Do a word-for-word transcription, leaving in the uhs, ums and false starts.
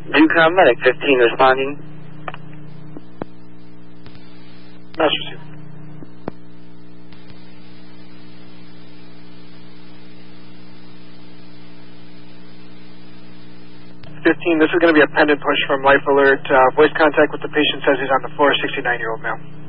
Ducom Medic fifteen responding. Master receiver. fifteen, this is going to be a pendant push from Life Alert. Uh, voice contact with the patient says he's on the floor, sixty-nine-year-old male.